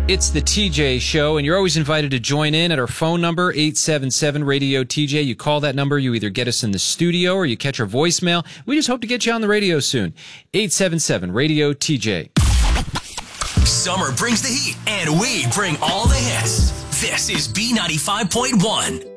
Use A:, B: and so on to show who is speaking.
A: It's the TJ Show, and you're always invited to join in at our phone number, 877-RADIO-TJ. You call that number, you either get us in the studio or you catch our voicemail. We just hope to get you on the radio soon. 877-RADIO-TJ.
B: Summer brings the heat, and we bring all the hits. This is B95.1.